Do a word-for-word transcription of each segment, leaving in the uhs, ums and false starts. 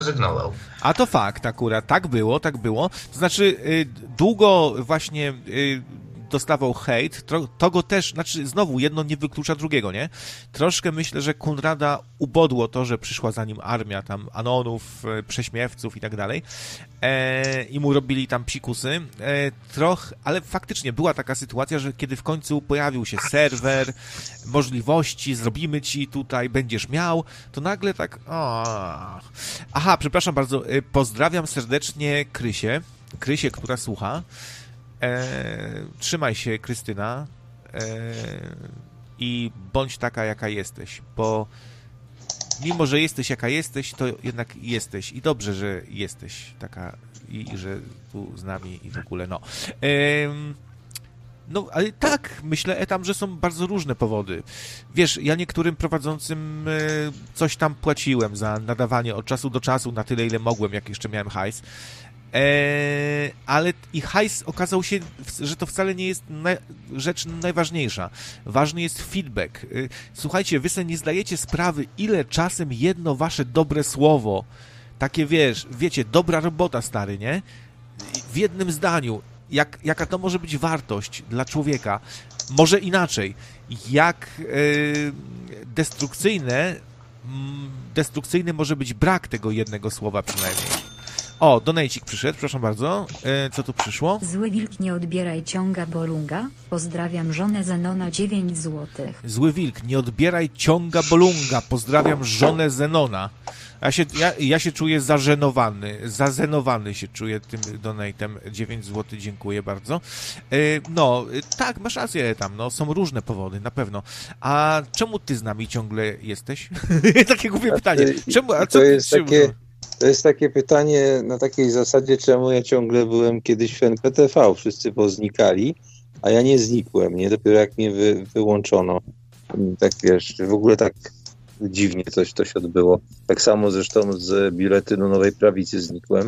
zrezygnował. A to fakt akurat, tak było, tak było. To znaczy y, długo właśnie y, dostawał hejt, to, to go też, znaczy znowu jedno nie wyklucza drugiego, nie? Troszkę myślę, że Konrada ubodło to, że przyszła za nim armia tam Anonów, e, prześmiewców i tak dalej e, i mu robili tam psikusy. E, troch, ale faktycznie była taka sytuacja, że kiedy w końcu pojawił się serwer, możliwości, zrobimy ci tutaj, będziesz miał, to nagle tak o. Aha, przepraszam bardzo, e, pozdrawiam serdecznie Krysię, Krysię, która słucha. E, trzymaj się, Krystyna, e, i bądź taka, jaka jesteś, bo mimo, że jesteś, jaka jesteś, to jednak jesteś i dobrze, że jesteś taka i, i że tu z nami i w ogóle, no. E, no, ale tak, myślę, Etam, że są bardzo różne powody. Wiesz, ja niektórym prowadzącym e, coś tam płaciłem za nadawanie od czasu do czasu na tyle, ile mogłem, jak jeszcze miałem hajs. Eee, ale i hajs okazał się, że to wcale nie jest na, rzecz najważniejsza. Ważny jest feedback. Eee, słuchajcie, wy sobie nie zdajecie sprawy, ile czasem jedno wasze dobre słowo, takie wiesz, wiecie, dobra robota, stary, nie? W jednym zdaniu, jak, jaka to może być wartość dla człowieka. Może inaczej, jak e, destrukcyjne, destrukcyjny może być brak tego jednego słowa przynajmniej. O, donajcik przyszedł, proszę bardzo. E, co tu przyszło? Zły wilk, nie odbieraj ciąga bolunga. Pozdrawiam żonę Zenona, dziewięć złotych. Zły wilk, nie odbieraj ciąga bolunga. Pozdrawiam żonę Zenona. Ja się, ja, ja się czuję zażenowany, zazenowany się czuję tym donatem. dziewięć złotych, dziękuję bardzo. E, no, tak, masz rację tam, no, są różne powody, na pewno. A czemu ty z nami ciągle jesteś? Takie głupie pytanie. Czemu, a co to ty, jest takie... To jest takie pytanie na takiej zasadzie, czemu ja ciągle byłem kiedyś w N P T V. Wszyscy poznikali, a ja nie znikłem, nie? Dopiero jak mnie wy, wyłączono. Tak wiesz, w ogóle tak dziwnie coś to się odbyło. Tak samo zresztą z biuletynu Nowej Prawicy znikłem.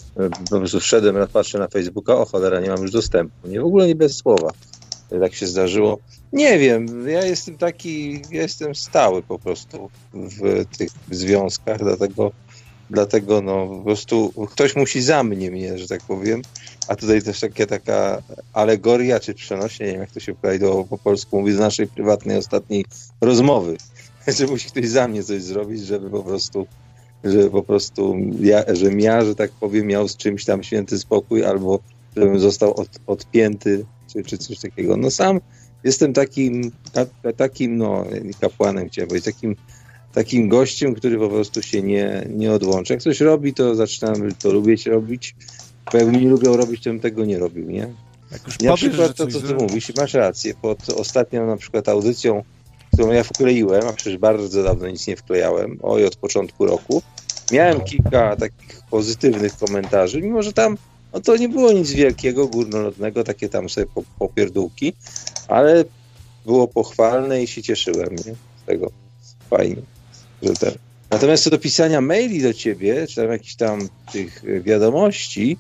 Po prostu wszedłem, patrzę na Facebooka, o cholera, nie mam już dostępu. Nie, w ogóle nie bez słowa. Tak się zdarzyło. Nie wiem, ja jestem taki, ja jestem stały po prostu w tych związkach, dlatego Dlatego no po prostu ktoś musi za mnie mnie, że tak powiem. A tutaj też taka, taka alegoria, czy przenośnie, nie wiem jak to się do, po polsku mówi, z naszej prywatnej ostatniej rozmowy. Że musi ktoś za mnie coś zrobić, żeby po prostu, że po prostu ja, żebym ja, że tak powiem, miał z czymś tam święty spokój, albo żebym został od, odpięty, czy, czy coś takiego. No sam jestem takim, takim no kapłanem, chciałem powiedzieć, takim takim gościem, który po prostu się nie, nie odłącza. Jak coś robi, to zaczynam to lubić robić, bo jakbym nie lubił robić, to bym tego nie robił, nie? Jak już na powiesz, przykład to, co ty mówisz, masz rację, pod ostatnią na przykład audycją, którą ja wkleiłem, a przecież bardzo dawno nic nie wklejałem, oj, od początku roku, miałem kilka takich pozytywnych komentarzy, mimo że tam no to nie było nic wielkiego, górnolotnego, takie tam sobie popierdółki, ale było pochwalne i się cieszyłem, nie? Z tego. Fajnie. Że ten. Natomiast co do pisania maili do ciebie, czy tam jakichś tam tych wiadomości,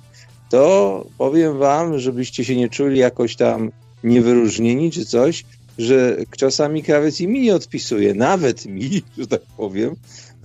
to powiem wam, żebyście się nie czuli jakoś tam niewyróżnieni czy coś, że czasami krawiec i mi nie odpisuje, nawet mi, że tak powiem,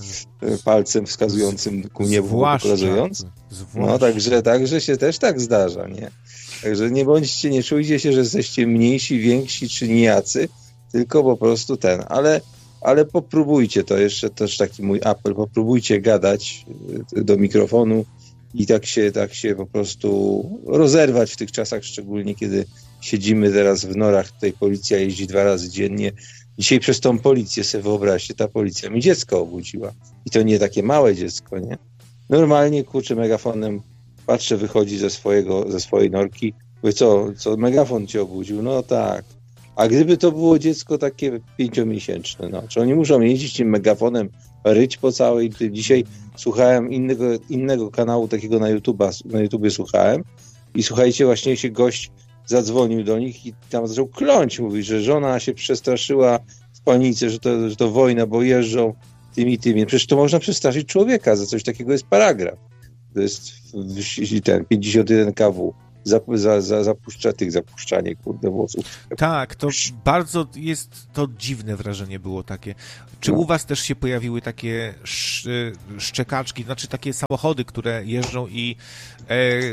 palcem wskazującym ku niebu pokazując. No także, także się też tak zdarza, nie? Także nie bądźcie, nie czujcie się, że jesteście mniejsi, więksi czy nijacy, tylko po prostu ten, ale ale popróbujcie, to jeszcze też taki mój apel, popróbujcie gadać do mikrofonu i tak się, tak się po prostu rozerwać w tych czasach, szczególnie kiedy siedzimy teraz w norach, tutaj policja jeździ dwa razy dziennie. Dzisiaj przez tą policję, sobie wyobraźcie, ta policja mi dziecko obudziła. I to nie takie małe dziecko, nie? Normalnie, kurczę, megafonem patrzę, wychodzi ze swojego, ze swojej norki, mówię, co, co, megafon cię obudził? No tak. A gdyby to było dziecko takie pięciomiesięczne, no, czy oni muszą jeździć tym megafonem, ryć po całej... Dzisiaj słuchałem innego, innego kanału, takiego na YouTube'a, na YouTubie słuchałem i słuchajcie, właśnie się gość zadzwonił do nich i tam zaczął kląć, mówi, że żona się przestraszyła w panice, że to, że to wojna, bo jeżdżą tymi, tymi. Przecież to można przestraszyć człowieka, za coś takiego jest paragraf. To jest ten pięćdziesiąt jeden K W. za, za, za, zapuszcza tych, zapuszczanie, kurde, włosów. Tak, to bardzo jest, to dziwne wrażenie było takie. Czy no. u was też się pojawiły takie sz, szczekaczki, znaczy takie samochody, które jeżdżą i e,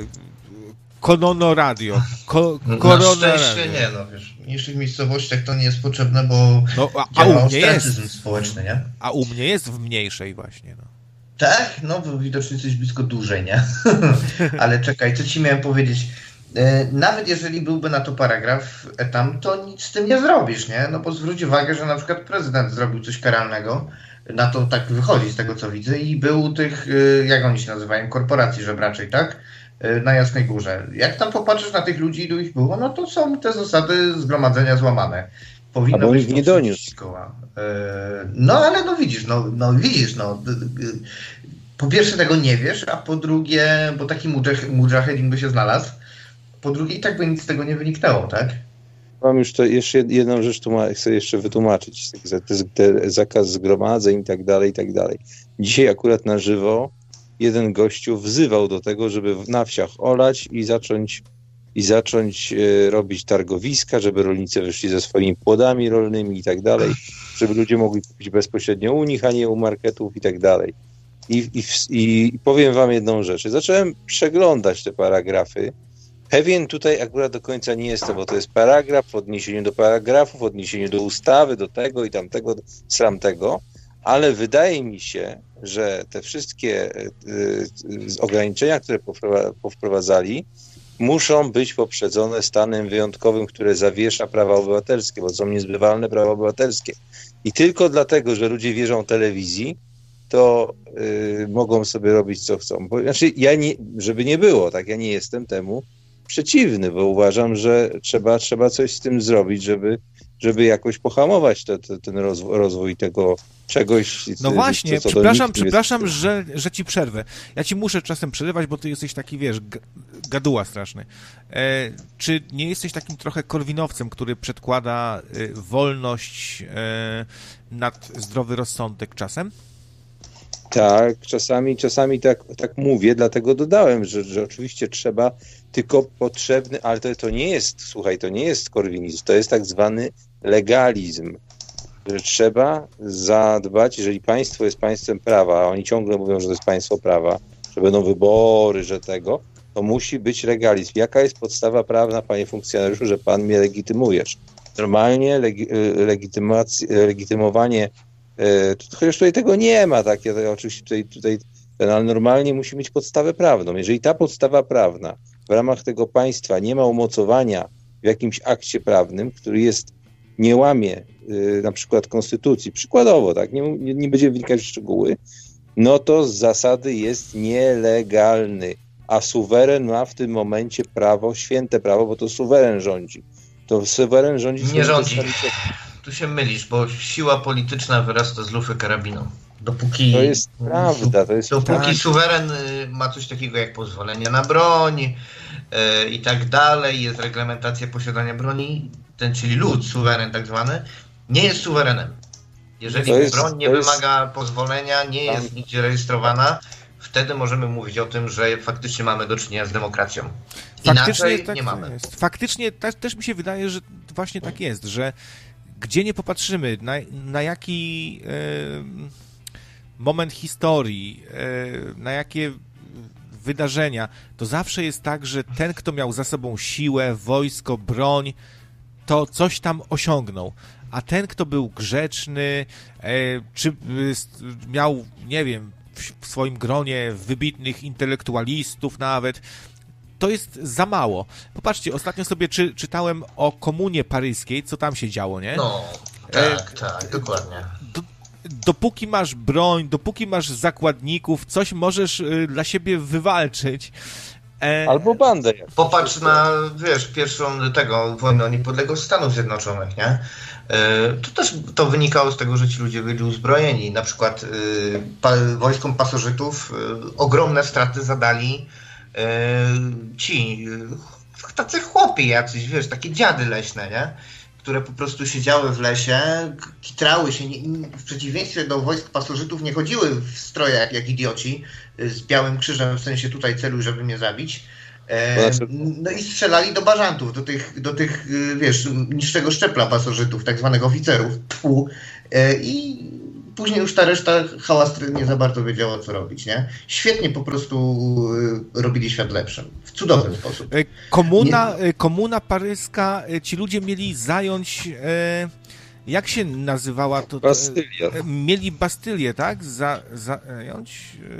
Konono radio. Ko, Na szczęście radio. Nie, no wiesz, w mniejszych miejscowościach to nie jest potrzebne, bo no, a, a działa ostracyzm społeczny, nie? A u mnie jest w mniejszej właśnie, no. Tak? No, widocznie coś blisko dłużej, nie? Ale czekaj, co ci miałem powiedzieć? Nawet jeżeli byłby na to paragraf tam, to nic z tym nie zrobisz, nie? No bo zwróć uwagę, że na przykład prezydent zrobił coś karalnego, na to tak wychodzi z tego, co widzę, i był tych, jak oni się nazywają, korporacji żebraczej, tak? Na Jasnej Górze. Jak tam popatrzysz na tych ludzi, ilu ich było, no to są te zasady zgromadzenia złamane. Powinno być nie doniósł. No ale no widzisz, no, no widzisz, no. Po pierwsze tego nie wiesz, a po drugie, bo taki mudżahedin by się znalazł, po drugie i tak by nic z tego nie wyniknęło, tak? Mam już to jeszcze jedną rzecz, tu chcę jeszcze wytłumaczyć. Zakaz zgromadzeń i tak dalej, i tak dalej. Dzisiaj akurat na żywo jeden gościu wzywał do tego, żeby na wsiach olać i zacząć i zacząć e, robić targowiska, żeby rolnicy wyszli ze swoimi płodami rolnymi i tak dalej, żeby ludzie mogli kupić bezpośrednio u nich, a nie u marketów i tak dalej. I, i, I powiem wam jedną rzecz. Zacząłem przeglądać te paragrafy. Pewien tutaj akurat do końca nie jestem, bo to jest paragraf w odniesieniu do paragrafu, w odniesieniu do ustawy, do tego i tamtego, sramtego, ale wydaje mi się, że te wszystkie y, y, ograniczenia, które powprowadzali, muszą być poprzedzone stanem wyjątkowym, które zawiesza prawa obywatelskie, bo są niezbywalne prawa obywatelskie. I tylko dlatego, że ludzie wierzą telewizji, to y, mogą sobie robić, co chcą. Bo, znaczy, ja nie, żeby nie było, tak, ja nie jestem temu przeciwny, bo uważam, że trzeba, trzeba coś z tym zrobić, żeby, żeby jakoś pohamować te, te, ten rozwój, rozwój tego czegoś. No właśnie, co, co przepraszam, przepraszam jest... że, że ci przerwę. Ja ci muszę czasem przerywać, bo ty jesteś taki, wiesz, gaduła straszny. E, czy nie jesteś takim trochę korwinowcem, który przedkłada e, wolność e, nad zdrowy rozsądek czasem? Tak, czasami, czasami tak, tak mówię, dlatego dodałem, że, że oczywiście trzeba, tylko potrzebny, ale to, to nie jest, słuchaj, to nie jest korwinizm, to jest tak zwany legalizm, że trzeba zadbać, jeżeli państwo jest państwem prawa, a oni ciągle mówią, że to jest państwo prawa, że będą wybory, że tego, to musi być legalizm. Jaka jest podstawa prawna, panie funkcjonariuszu, że pan mnie legitymujesz? Normalnie legi, legitymowanie chociaż tutaj tego nie ma, tak, ja to oczywiście tutaj, tutaj ale normalnie musi mieć podstawę prawną. Jeżeli ta podstawa prawna w ramach tego państwa nie ma umocowania w jakimś akcie prawnym, który jest, nie łamie y, na przykład konstytucji, przykładowo, tak, nie, nie, nie będziemy wnikać w szczegóły, no to z zasady jest nielegalny, a suweren ma w tym momencie prawo, święte prawo, bo to suweren rządzi. To suweren rządzi... Nie rządzi. Tu się mylisz, bo siła polityczna wyrasta z lufy karabinu. Dopóki, to jest prawda. To jest dopóki tak. suweren ma coś takiego jak pozwolenie na broń yy, i tak dalej, jest reglamentacja posiadania broni, ten, czyli lud, suweren tak zwany, nie jest suwerenem. Jeżeli jest, broń nie wymaga jest... pozwolenia, nie jest Tam. nigdzie rejestrowana, wtedy możemy mówić o tym, że faktycznie mamy do czynienia z demokracją. Faktycznie Inaczej tak nie mamy. Jest. Faktycznie też, też mi się wydaje, że właśnie tak jest, że gdzie nie popatrzymy, na, na jaki e, moment historii, e, na jakie wydarzenia, to zawsze jest tak, że ten, kto miał za sobą siłę, wojsko, broń, to coś tam osiągnął. A ten, kto był grzeczny, e, czy e, miał, nie wiem, w, w swoim gronie wybitnych intelektualistów nawet, to jest za mało. Popatrzcie, ostatnio sobie czy, czytałem o Komunie Paryskiej, co tam się działo, nie? No, tak, e, tak, dokładnie. Do, dopóki masz broń, dopóki masz zakładników, coś możesz y, dla siebie wywalczyć. E... Albo bandę. Popatrz na, wiesz, pierwszą tego wojnę o niepodległość Stanów Zjednoczonych, nie? E, to też to wynikało z tego, że ci ludzie byli uzbrojeni. Na przykład y, pa, wojskom pasożytów y, ogromne straty zadali ci, tacy chłopi jacyś, wiesz, takie dziady leśne, nie? Które po prostu siedziały w lesie, kitrały się, nie, w przeciwieństwie do wojsk pasożytów nie chodziły w strojach jak idioci, z białym krzyżem, w sensie tutaj celuj, żeby mnie zabić, E, no i strzelali do bażantów, do tych, do tych wiesz, niższego szczepla pasożytów, tak zwanych oficerów. Tfu. E, I później już ta reszta hałastry nie za bardzo wiedziała, co robić, nie? Świetnie po prostu y, robili świat lepszym. W cudowny sposób. Komuna, nie... komuna paryska, ci ludzie mieli zająć... E... Jak się nazywała to? Bastylia. Mieli Bastylię, tak? Za, zająć?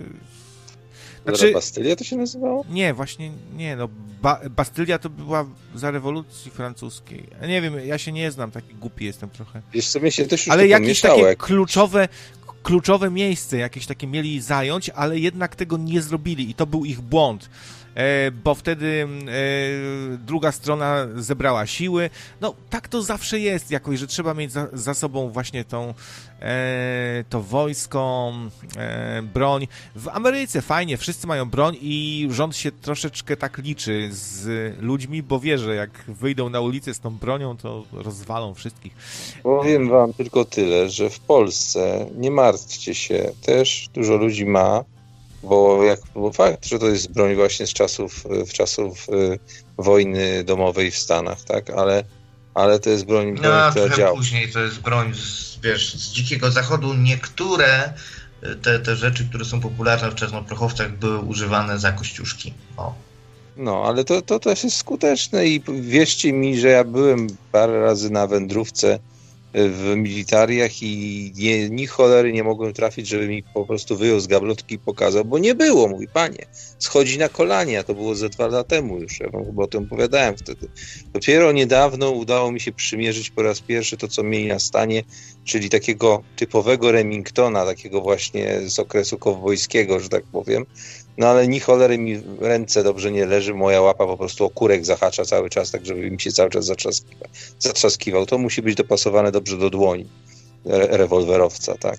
Znaczy, Bastylia to się nazywało? Nie, właśnie nie. No, ba, Bastylia to była za rewolucji francuskiej. Nie wiem, ja się nie znam, taki głupi jestem trochę. Wiesz co, mnie się też już ale jakieś takie jak... kluczowe, kluczowe miejsce, jakieś takie mieli zająć, ale jednak tego nie zrobili i to był ich błąd. E, bo wtedy e, druga strona zebrała siły. No, tak to zawsze jest jakoś, że trzeba mieć za, za sobą właśnie tą, e, to wojsko, e, broń. W Ameryce fajnie, wszyscy mają broń i rząd się troszeczkę tak liczy z ludźmi, bo wie, że jak wyjdą na ulicę z tą bronią, to rozwalą wszystkich. Powiem wam tylko tyle, że w Polsce, nie martwcie się, też dużo ludzi ma, Bo, jak, bo fakt, że to jest broń właśnie z czasów, w czasów y, wojny domowej w Stanach, tak? Ale, ale to jest broń, broń no, która działa. Później to jest broń z, wiesz, z dzikiego zachodu. Niektóre te, te rzeczy, które są popularne w czarnoprochowcach, były używane za kościuszki. O. No, ale to, to też jest skuteczne i wierzcie mi, że ja byłem parę razy na wędrówce w militariach i nie, ni cholery nie mogłem trafić, żeby mi po prostu wyjął z gablotki i pokazał, bo nie było, mój panie. Schodzi na kolanie, a to było ze dwa lata temu już, ja wam chyba o tym opowiadałem wtedy. Dopiero niedawno udało mi się przymierzyć po raz pierwszy to, co mieli na stanie, czyli takiego typowego Remingtona, takiego właśnie z okresu kowbojskiego, że tak powiem. No ale ni cholery mi w ręce dobrze nie leży, moja łapa po prostu o kurek zahacza cały czas, tak żeby mi się cały czas zatrzaskiwał. zatrzaskiwał. To musi być dopasowane dobrze do dłoni re- rewolwerowca, tak.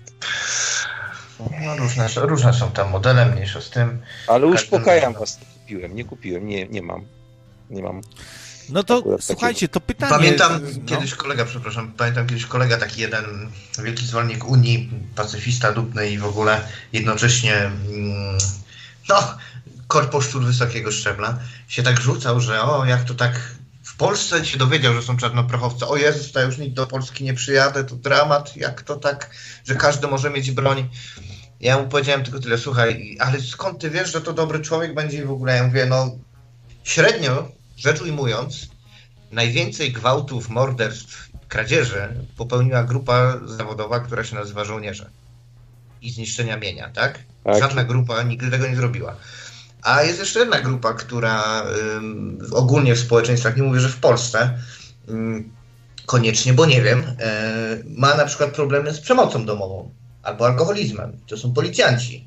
No różne, różne są tam modele, mniejsza z tym. Ale uspokajam was, nie kupiłem, nie kupiłem, nie, nie mam. Nie mam. No to słuchajcie, to pytanie... Pamiętam no. kiedyś kolega, przepraszam, pamiętam kiedyś kolega, taki jeden wielki zwolennik Unii, pacyfista dupny i w ogóle jednocześnie mm, no, korposzczur wysokiego szczebla, się tak rzucał, że o, jak to tak w Polsce się dowiedział, że są czarnoprochowcy, o Jezus, to już nikt do Polski nie przyjadę, to dramat, jak to tak, że każdy może mieć broń. Ja mu powiedziałem tylko tyle, słuchaj, ale skąd ty wiesz, że to dobry człowiek będzie i w ogóle? Ja mówię, no średnio, rzecz ujmując, najwięcej gwałtów, morderstw, kradzieży popełniła grupa zawodowa, która się nazywa żołnierze i zniszczenia mienia, tak? tak? Żadna grupa nigdy tego nie zrobiła. A jest jeszcze jedna grupa, która ym, ogólnie w społeczeństwach, nie mówię, że w Polsce, ym, koniecznie, bo nie wiem, y, ma na przykład problemy z przemocą domową albo alkoholizmem. To są policjanci.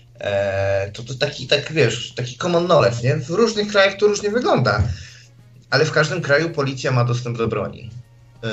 E, to to taki, tak wiesz, taki common knowledge, nie? W różnych krajach to różnie wygląda. Ale w każdym kraju policja ma dostęp do broni. Yy,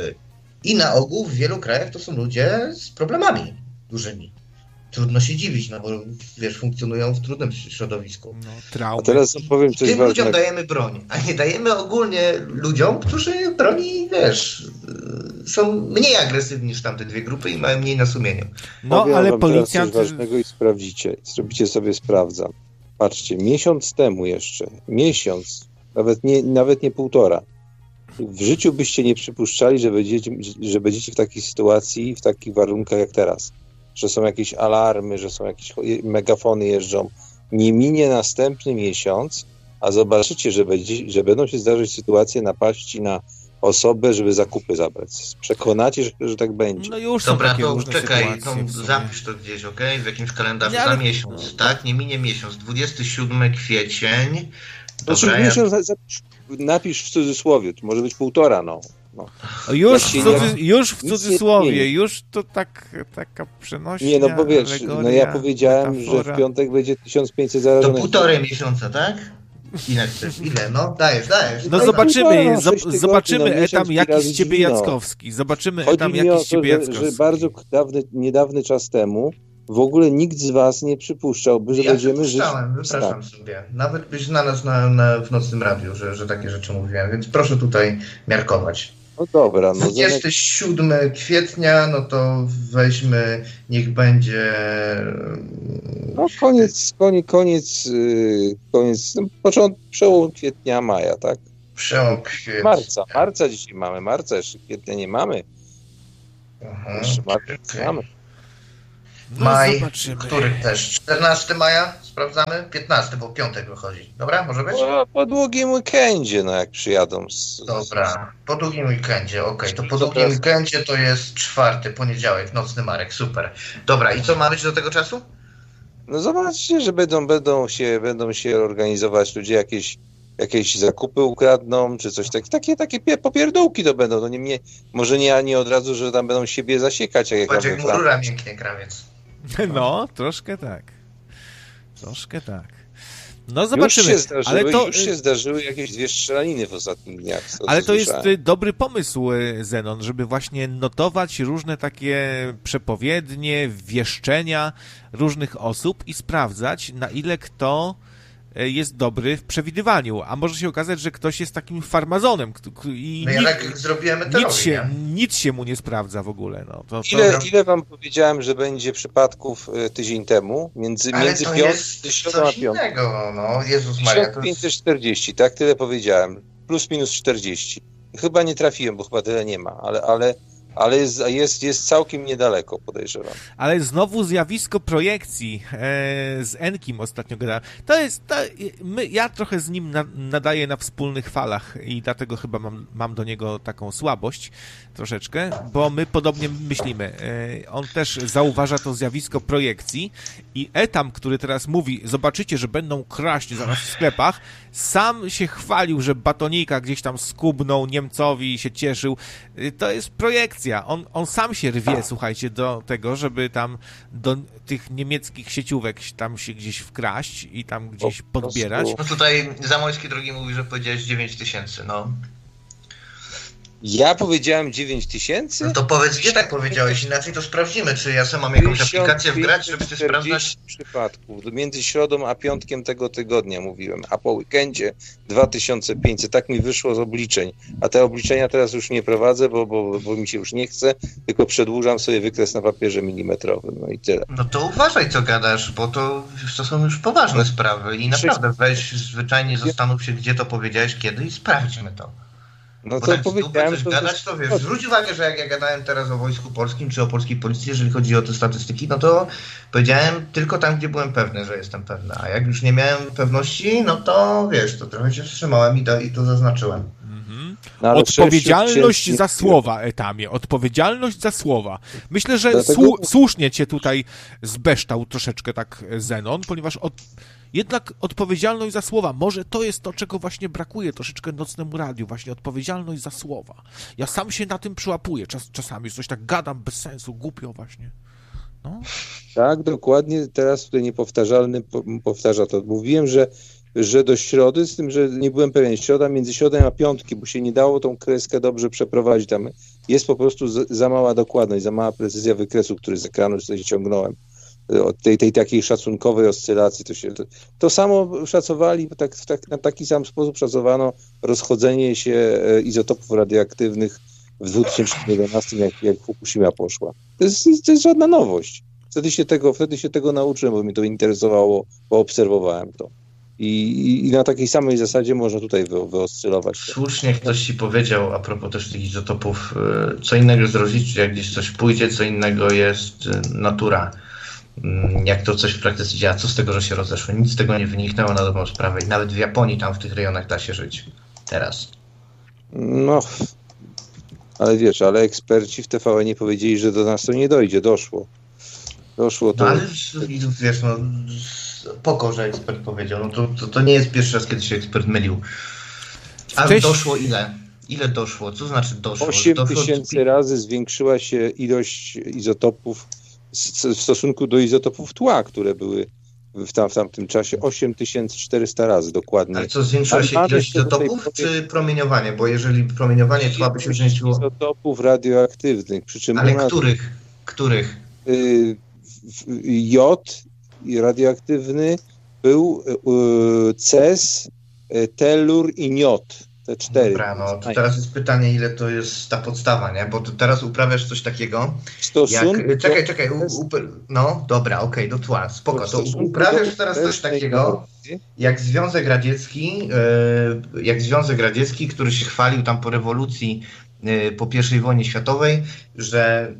I na ogół w wielu krajach to są ludzie z problemami dużymi. Trudno się dziwić, no bo wiesz, funkcjonują w trudnym środowisku. No, traumy. A teraz powiem coś Tym ważnego. ludziom dajemy broń, a nie dajemy ogólnie ludziom, którzy broni, wiesz, są mniej agresywni niż tamte dwie grupy i mają mniej na sumieniu. No, powiem ale wam policjant... coś ważnego i sprawdzicie. Zrobicie sobie sprawdzam. Patrzcie, miesiąc temu jeszcze, miesiąc, nawet nie, nawet nie półtora, w życiu byście nie przypuszczali, że będziecie, że będziecie w takiej sytuacji, w takich warunkach jak teraz. Że są jakieś alarmy, że są jakieś megafony jeżdżą. Nie minie następny miesiąc, a zobaczycie, że, będzie, że będą się zdarzyć sytuacje napaści na osobę, żeby zakupy zabrać. Przekonacie, że, że tak będzie. No już są Dobra, takie to różne czekaj, sytuacje to zapisz to gdzieś, okej? Okay? W jakimś kalendarzu Nie, ale... za miesiąc, tak? Nie minie miesiąc. dwudziestego siódmego kwiecień. Znaczy, Dobra, miesiąc, ja... napisz w cudzysłowie, to może być półtora, no. no. Już, w cudzy... nie... już w cudzysłowie, już to tak, taka przenośnia, Nie, no bo wiesz, alegoria, no ja powiedziałem, metafora. że w piątek będzie tysiąc pięćset zarażonych. To półtorej miesiąca, tak? Ile chcesz? Ile? No, dajesz, dajesz. No zobaczymy, no, zob- zobaczymy no, etam jaki z ciebie drzwi, no. Jackowski. Zobaczymy Chodzi etam mi jaki o z ciebie to, że, Jackowski. że bardzo dawny, niedawny czas temu w ogóle nikt z was nie przypuszczałby, że Ja będziemy żyć. przypuszczałem, wypraszam sobie. Nawet byś znalazł na, na, w nocnym radiu, że, że takie rzeczy mówiłem, więc proszę tutaj miarkować. No dobra, no dwudziestego siódmego kwietnia, no to weźmy, niech będzie... No koniec, koniec, koniec, yy, koniec, no, początek, przełom kwietnia, maja, tak? Przełom kwietnia. Marca, marca dzisiaj mamy, marca, jeszcze kwietnia nie mamy. Aha, Jeszcze marca okay. nie mamy. No, Maj, zobaczymy. który też? czternastego maja sprawdzamy? piętnastego, bo piątek wychodzi. Dobra, może być? Po, po długim weekendzie, no jak przyjadą z... Dobra, po długim weekendzie, okej, okay. To po To długim teraz- weekendzie to jest czwarty, poniedziałek, nocny Marek, super. Dobra, i co ma być do tego czasu? No zobaczcie, że będą, będą, się, będą się organizować ludzie, jakieś, jakieś zakupy ukradną, czy coś takiego. Takie, takie pie- popierdółki to będą. No nie, nie, może nie, nie od razu, że tam będą siebie zasiekać. Jak Patrz, jak jak we mu rura mięknie, krawiec. No, troszkę tak. Troszkę tak. No Już zobaczymy. się, zdarzyły, Ale to, już się zdarzyły jakieś dwie strzelaniny w ostatnich dniach. co- ale co to jest słyszałem. y, dobry pomysł, y, Zenon, żeby właśnie notować różne takie przepowiednie, wieszczenia różnych osób i sprawdzać, na ile kto y, jest dobry w przewidywaniu. A może się okazać, że ktoś jest takim farmazonem k- k- i No ja nic, tak zrobiłem nic, meteorowi, się, nie? nic się mu nie sprawdza w ogóle. No, to, to... Ile, ile wam powiedziałem, że będzie przypadków y, tydzień temu? Między, Ale między to piąt, jest środą a coś piątką. innego, no, Jezus Maria, to tysiąc jest... pięćset czterdzieści, tak? Tyle powiedziałem. Plus minus czterdzieści. Chyba nie trafiłem, bo chyba tyle nie ma, ale, ale, ale jest, jest, jest całkiem niedaleko, podejrzewam. Ale znowu zjawisko projekcji e, z Enkim ostatnio gadałem. To jest, to, my, ja trochę z nim na, nadaję na wspólnych falach i dlatego chyba mam, mam do niego taką słabość troszeczkę, bo my podobnie myślimy. E, on też zauważa to zjawisko projekcji i Etam, który teraz mówi, zobaczycie, że będą kraść zaraz w sklepach, sam się chwalił, że batonika gdzieś tam skubnął Niemcowi i się cieszył. E, to jest projekcja. On, on sam się rwie, słuchajcie, do tego, żeby tam do tych niemieckich sieciówek tam się gdzieś wkraść i tam gdzieś Po podbierać. prostu- No tutaj Zamojski drogi mówi, że powiedziałeś dziewięć tysięcy, no. Ja powiedziałem dziewięć tysięcy? No to powiedz, gdzie tak powiedziałeś, inaczej to sprawdzimy, czy ja sam mam jakąś aplikację wgrać, żeby się sprawdzać. przypadków. Między środą a piątkiem tego tygodnia mówiłem, a po weekendzie dwa tysiące pięćset. Tak mi wyszło z obliczeń. A te obliczenia teraz już nie prowadzę, bo, bo, bo mi się już nie chce, tylko przedłużam sobie wykres na papierze milimetrowym. No i tyle. No to uważaj, co gadasz, bo to, to są już poważne sprawy i naprawdę weź zwyczajnie zastanów się, gdzie to powiedziałeś, kiedy i sprawdźmy to. No Bo to tak z dupy powiedziałem, coś to gadać, to wiesz, zwróć uwagę, że jak ja gadałem teraz o Wojsku Polskim, czy o polskiej policji, jeżeli chodzi o te statystyki, no to powiedziałem tylko tam, gdzie byłem pewny, że jestem pewny, a jak już nie miałem pewności, no to wiesz, to trochę się wstrzymałem i to, i to zaznaczyłem. No, ale Odpowiedzialność sześć- za słowa, Etamie. Odpowiedzialność za słowa. Myślę, że Dlatego- słu- słusznie cię tutaj zbeształ troszeczkę tak Zenon, ponieważ od... jednak odpowiedzialność za słowa. Może to jest to, czego właśnie brakuje troszeczkę nocnemu radiu. Właśnie odpowiedzialność za słowa. Ja sam się na tym przyłapuję. Czas, czasami coś tak gadam bez sensu, głupio właśnie. No. Tak, dokładnie. Teraz tutaj niepowtarzalny po- powtarza to. Mówiłem, że, że do środy, z tym, że nie byłem pewien, środa między środą a piątkiem, bo się nie dało tą kreskę dobrze przeprowadzić. Tam jest po prostu za, za mała dokładność, za mała precyzja wykresu, który z ekranu sobie ściągnąłem. Od tej, tej takiej szacunkowej oscylacji. To, się, to, to samo szacowali, tak, w tak, na taki sam sposób szacowano rozchodzenie się e, izotopów radioaktywnych w dwa tysiące jedenastym, jak, jak Fukushima poszła. To jest, to jest żadna nowość. Wtedy się, tego, wtedy się tego nauczyłem, bo mnie to interesowało, bo obserwowałem to. I, i, i na takiej samej zasadzie można tutaj wy, wyoscylować. Słusznie ktoś ci powiedział, a propos też tych izotopów, y, co innego jest rozliczyć, jak gdzieś coś pójdzie, co innego jest y, natura. Mm, Jak to coś w praktyce działa, co z tego, że się rozeszło? Nic z tego nie wyniknęło na dobrą sprawę i nawet w Japonii tam w tych rejonach da się żyć. Teraz. No, ale wiesz, ale eksperci w T V N nie powiedzieli, że do nas to nie dojdzie. Doszło. Doszło to... No ale wiesz, no poko, że ekspert powiedział. No to, to, to nie jest pierwszy raz, kiedy się ekspert mylił. A Wcześ- doszło ile? Ile doszło? Co znaczy doszło? osiem Doszło- tysięcy razy zwiększyła się ilość izotopów s- w stosunku do izotopów tła, które były w, tam, w tamtym czasie. osiem tysięcy czterysta razy dokładnie. Ale co, zwiększyła się Ale ilość jeszcze do tej izotopów, pory- czy promieniowanie? Bo jeżeli promieniowanie tła by się zwiększyło... Izotopów radioaktywnych, przy czym Ale u nas, których? Których? y, w- jod radioaktywny był y, ces, y, telur i niot. te cztery. Dobra, no to teraz jest pytanie, ile to jest ta podstawa, nie? Bo ty teraz uprawiasz coś takiego, Stosunku jak... Czekaj, czekaj, u, u, no dobra, okej, okay, do tła, spoko, to uprawiasz teraz coś takiego, jak Związek Radziecki, jak Związek Radziecki, który się chwalił tam po rewolucji, po pierwszej wojnie światowej, że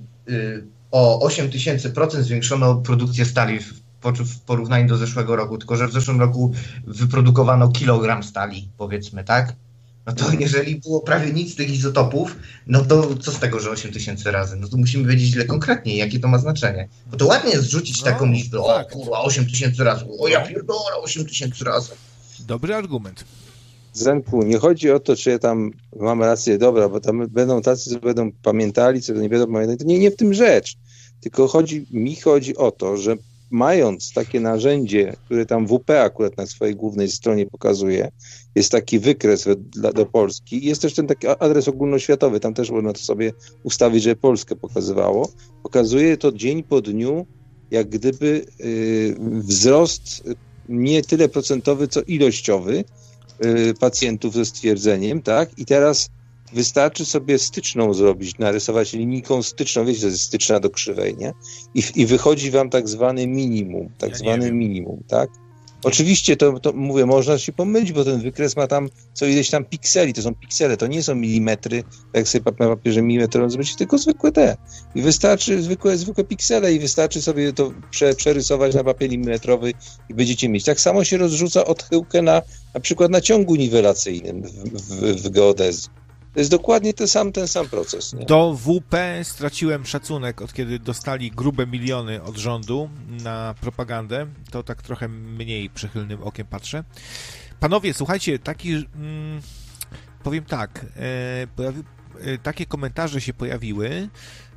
o osiem tysięcy procent zwiększono produkcję stali w porównaniu do zeszłego roku, tylko że w zeszłym roku wyprodukowano kilogram stali, powiedzmy, tak? No to jeżeli było prawie nic z tych izotopów, no to co z tego, że osiem tysięcy razy? No to musimy wiedzieć ile konkretnie, jakie to ma znaczenie. Bo to ładnie jest rzucić no, taką liczbę, tak. o kurwa, osiem tysięcy razy, o ja pierdolę, osiem tysięcy razy. Dobry argument. Zenku, nie chodzi o to, czy ja tam mam rację, dobra, bo tam będą tacy, co będą pamiętali, co nie będą pamiętali. To nie, nie w tym rzecz. Tylko chodzi, mi chodzi o to, że mając takie narzędzie, które tam W P akurat na swojej głównej stronie pokazuje, jest taki wykres dla, do Polski, jest też ten taki adres ogólnoświatowy, tam też można to sobie ustawić, żeby Polskę pokazywało. Pokazuje to dzień po dniu, jak gdyby yy, wzrost nie tyle procentowy, co ilościowy yy, pacjentów ze stwierdzeniem, tak? I teraz wystarczy sobie styczną zrobić, narysować linijką styczną, wiecie, to jest styczna do krzywej, nie? I, i wychodzi wam tak zwany minimum, tak ja zwany minimum, tak? Oczywiście to, to mówię, można się pomylić, bo ten wykres ma tam co ileś tam pikseli, to są piksele, to nie są milimetry, jak sobie na papierze milimetr rozumiecie, tylko zwykłe te. I wystarczy zwykłe, zwykłe piksele i wystarczy sobie to prze, przerysować na papier milimetrowy i będziecie mieć. Tak samo się rozrzuca odchyłkę na, na przykład na ciągu niwelacyjnym w, w, w geodezji. To jest dokładnie ten sam, ten sam proces. Nie? Do W P straciłem szacunek, od kiedy dostali grube miliony od rządu na propagandę. To tak trochę mniej przychylnym okiem patrzę. Panowie, słuchajcie, taki, mm, powiem tak, e, pojawi, e, takie komentarze się pojawiły,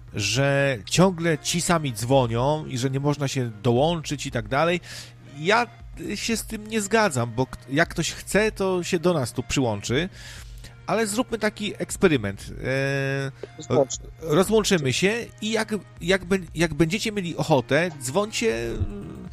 że ciągle ci sami dzwonią i że nie można się dołączyć i tak dalej. Ja się z tym nie zgadzam, bo jak ktoś chce, to się do nas tu przyłączy. Ale zróbmy taki eksperyment. Eee, rozłączymy się i jak, jak, jak będziecie mieli ochotę, dzwońcie eee,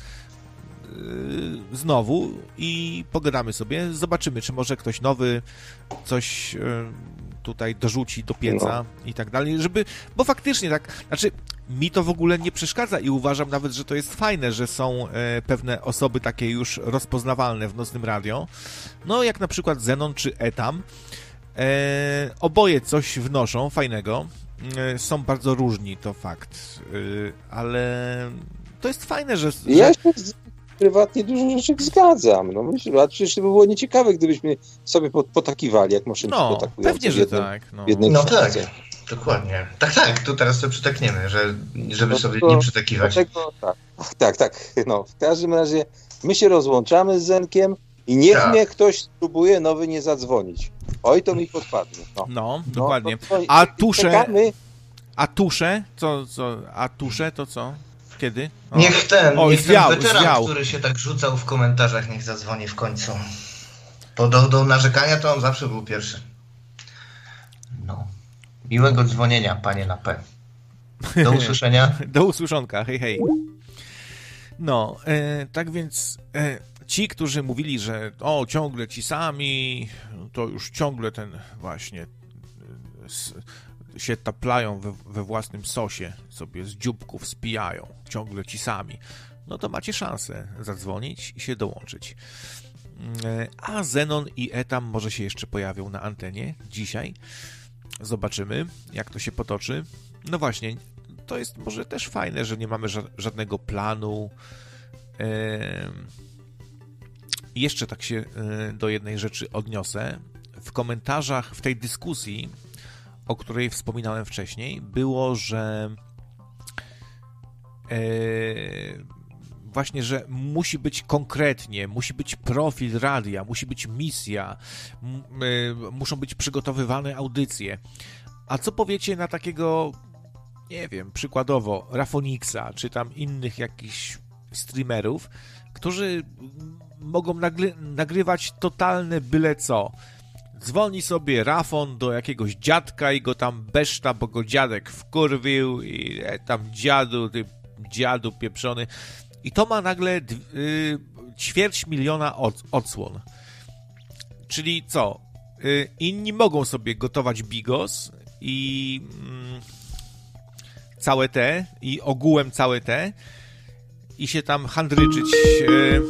znowu i pogadamy sobie. Zobaczymy, czy może ktoś nowy coś eee, tutaj dorzuci do pieca no. i tak dalej, żeby, bo faktycznie tak, znaczy mi to w ogóle nie przeszkadza i uważam nawet, że to jest fajne, że są e, pewne osoby takie już rozpoznawalne w nocnym radio. No jak na przykład Zenon czy Etam. E, oboje coś wnoszą fajnego. E, są bardzo różni, to fakt. E, ale to jest fajne, że... że... Ja się prywatnie dużo rzeczy zgadzam. No myślę, a przecież to by było nieciekawe, gdybyśmy sobie potakiwali, jak maszyny no, potakują. pewnie, że jednym, tak. No, no tak, dokładnie. Tak, tak, tu teraz sobie przytakniemy, że, żeby no sobie to, nie przytakiwać. Dlatego, tak, tak, tak. No, w każdym razie my się rozłączamy z Zenkiem i niech tak. mnie ktoś spróbuje nowy nie zadzwonić. Oj, to mi podpadnie. No, no dokładnie. No, to, a tusze, a tusze, co, co, a tusze to co? Kiedy? O. Niech ten, o, niech zwiał, ten weteran, zwiał. który się tak rzucał w komentarzach, niech zadzwoni w końcu. Bo do, do narzekania to on zawsze był pierwszy. No. Miłego dzwonienia, panie na P. Do usłyszenia. Do usłyszonka, hej, hej. No, e, tak więc e, ci, którzy mówili, że o, ciągle ci sami, to już ciągle ten właśnie s, się taplają we, we własnym sosie, sobie z dzióbków spijają, ciągle ci sami, no to macie szansę zadzwonić i się dołączyć. E, a Zenon i Etam może się jeszcze pojawią na antenie dzisiaj. Zobaczymy, jak to się potoczy. No właśnie, to jest może też fajne, że nie mamy ża- żadnego planu. E, jeszcze tak się e, do jednej rzeczy odniosę. W komentarzach, w tej dyskusji, o której wspominałem wcześniej, było, że e, właśnie, że musi być konkretnie, musi być profil radia, musi być misja, m, e, muszą być przygotowywane audycje. A co powiecie na takiego, nie wiem, przykładowo Rafoniksa, czy tam innych jakichś streamerów, którzy mogą nagry- nagrywać totalne byle co. Dzwoni sobie Rafon do jakiegoś dziadka i go tam beszta, bo go dziadek wkurwił i e, tam dziadu, ty dziadu pieprzony. I to ma nagle d- y, ćwierć miliona od- odsłon. Czyli co? y, inni mogą sobie gotować bigos i mm, całe te, i ogółem całe te, i się tam handryczyć. Y,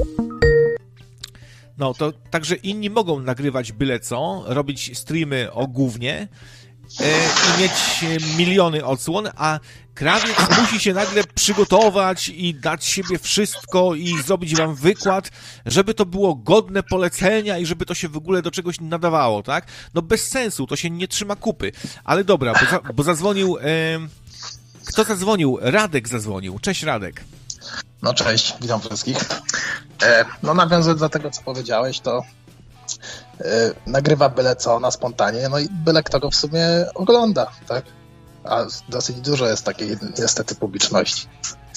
no, to także inni mogą nagrywać byle co, robić streamy o gównie, i mieć miliony odsłon, a krawiec musi się nagle przygotować i dać siebie wszystko i zrobić wam wykład, żeby to było godne polecenia i żeby to się w ogóle do czegoś nadawało, tak? No bez sensu, to się nie trzyma kupy. Ale dobra, bo, za, bo zadzwonił... E, kto zadzwonił? Radek zadzwonił. Cześć, Radek. No cześć, witam wszystkich. E, no nawiązując do tego, co powiedziałeś, to Yy, nagrywa byle co na spontanie, no i byle kto go w sumie ogląda, tak? A dosyć dużo jest takiej niestety publiczności.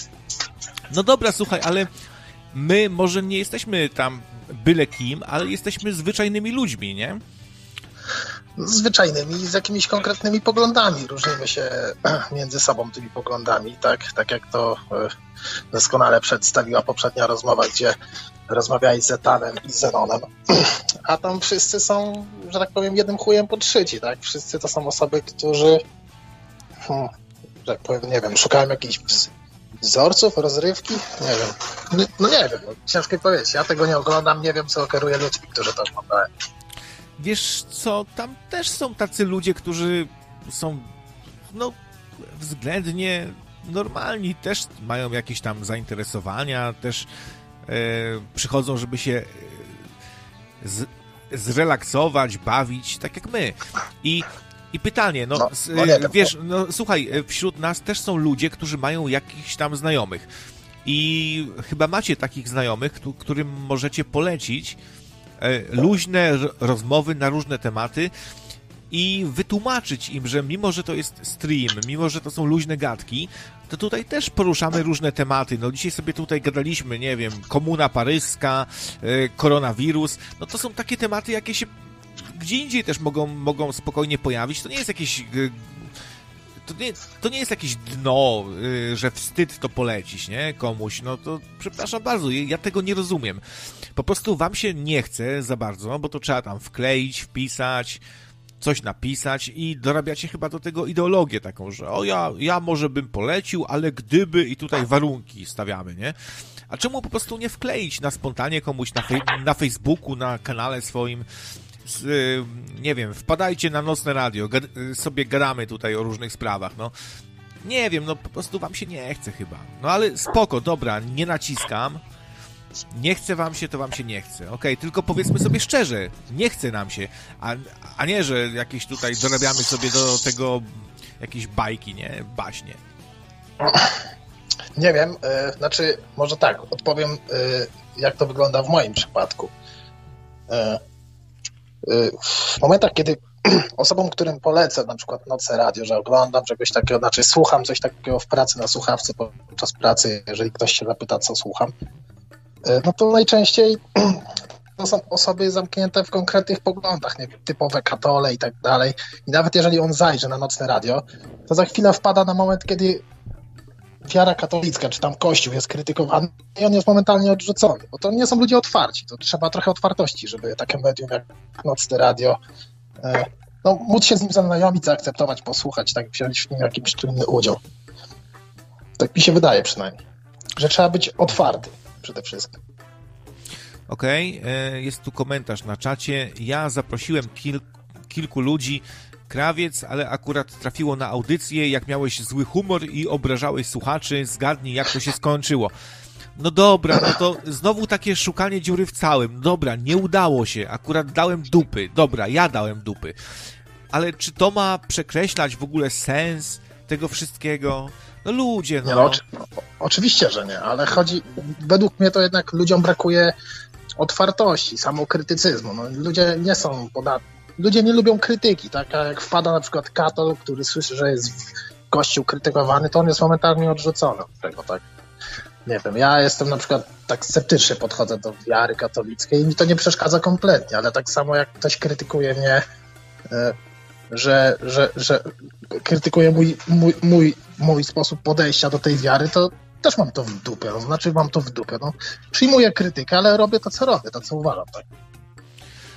No dobra, słuchaj, ale my może nie jesteśmy tam byle kim, ale jesteśmy zwyczajnymi ludźmi, nie? Zwyczajnymi, z jakimiś konkretnymi poglądami. Różnimy się między sobą tymi poglądami, tak? Tak jak to doskonale przedstawiła poprzednia rozmowa, gdzie rozmawiali z Etanem i Zenonem. A tam wszyscy są, że tak powiem, jednym chujem podszyci, tak? Wszyscy to są osoby, którzy hmm, że tak powiem, nie wiem, szukają jakichś wzorców, rozrywki? Nie wiem. No nie wiem, no, ciężko powiedzieć. Ja tego nie oglądam, nie wiem, co kieruje ludźmi, którzy to oglądają. Wiesz co, tam też są tacy ludzie, którzy są, no, względnie normalni, też mają jakieś tam zainteresowania, też e, przychodzą, żeby się z, zrelaksować, bawić, tak jak my. I, i pytanie, no, no, s, no nie, wiesz, no słuchaj, wśród nas też są ludzie, którzy mają jakichś tam znajomych. I chyba macie takich znajomych, którym możecie polecić luźne rozmowy na różne tematy i wytłumaczyć im, że mimo, że to jest stream, mimo, że to są luźne gadki, to tutaj też poruszamy różne tematy. No dzisiaj sobie tutaj gadaliśmy, nie wiem, komuna paryska, koronawirus, no to są takie tematy, jakie się gdzie indziej też mogą, mogą spokojnie pojawić. To nie jest jakieś to nie, to nie jest jakieś dno, że wstyd to polecić, nie? Komuś, no to przepraszam bardzo, ja tego nie rozumiem. Po prostu wam się nie chce za bardzo, bo to trzeba tam wkleić, wpisać, coś napisać i dorabiacie chyba do tego ideologię taką, że o ja, ja może bym polecił, ale gdyby i tutaj warunki stawiamy, nie? A czemu po prostu nie wkleić na spontanie komuś na, fej- na Facebooku, na kanale swoim, z, y, nie wiem, wpadajcie na Nocne Radio, gad- sobie gadamy tutaj o różnych sprawach, no. Nie wiem, no po prostu wam się nie chce chyba. No ale spoko, dobra, nie naciskam. Nie chce wam się, to wam się nie chce. Okej, okay, tylko powiedzmy sobie szczerze, nie chce nam się, a, a nie, że jakieś tutaj dorabiamy sobie do tego jakieś bajki, nie? Baśnie. Nie wiem, yy, znaczy, może tak, odpowiem, yy, jak to wygląda w moim przypadku. Yy, yy, w momentach, kiedy osobom, którym polecę na przykład Nocne Radio, że oglądam czegoś takiego, znaczy słucham coś takiego w pracy na słuchawce podczas pracy, jeżeli ktoś się zapyta, co słucham, no to najczęściej to są osoby zamknięte w konkretnych poglądach, nie wiem, typowe katole i tak dalej. I nawet jeżeli on zajrzy na Nocne Radio, to za chwilę wpada na moment, kiedy wiara katolicka, czy tam Kościół jest krytykowany i on jest momentalnie odrzucony, bo to nie są ludzie otwarci, to trzeba trochę otwartości, żeby takie medium jak Nocne Radio, no, móc się z nim zaznajomić, zaakceptować, posłuchać, tak wziąć w nim jakiś czynny udział. Tak mi się wydaje przynajmniej, że trzeba być otwarty przede wszystkim. Okej, okay, jest tu komentarz na czacie. Ja zaprosiłem kil- kilku ludzi, Krawiec, ale akurat trafiło na audycję, jak miałeś zły humor i obrażałeś słuchaczy, zgadnij, jak to się skończyło. No dobra, no to znowu takie szukanie dziury w całym. Dobra, nie udało się, akurat dałem dupy. Dobra, ja dałem dupy. Ale czy to ma przekreślać w ogóle sens tego wszystkiego? No ludzie, no. Nie, no oczy- oczywiście, że nie, ale chodzi, według mnie to jednak ludziom brakuje otwartości, samokrytycyzmu. No, ludzie nie są podatni. Ludzie nie lubią krytyki, tak? A jak wpada na przykład katol, który słyszy, że jest Kościół krytykowany, to on jest momentalnie odrzucony od tego, tak? Nie wiem, ja jestem na przykład tak sceptycznie podchodzę do wiary katolickiej i mi to nie przeszkadza kompletnie, ale tak samo jak ktoś krytykuje mnie, że, że, że krytykuje mój, mój, mój, mój sposób podejścia do tej wiary, to też mam to w dupie, no, znaczy mam to w dupie, no. Przyjmuję krytykę, ale robię to, co robię, to, co uważam, tak?